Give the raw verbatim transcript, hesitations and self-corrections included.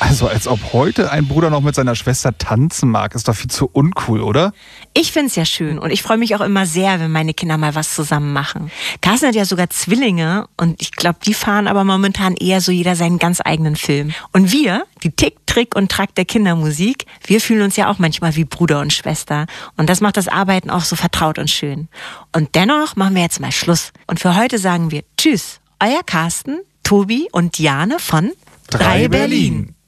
Also als ob heute ein Bruder noch mit seiner Schwester tanzen mag, ist doch viel zu uncool, oder? Ich find's ja schön und ich freue mich auch immer sehr, wenn meine Kinder mal was zusammen machen. Carsten hat ja sogar Zwillinge und ich glaube, die fahren aber momentan eher so jeder seinen ganz eigenen Film. Und wir, die Tick, Trick und Track der Kindermusik, wir fühlen uns ja auch manchmal wie Bruder und Schwester. Und das macht das Arbeiten auch so vertraut und schön. Und dennoch machen wir jetzt mal Schluss. Und für heute sagen wir Tschüss, euer Carsten, Tobi und Diane von Drei Berlin.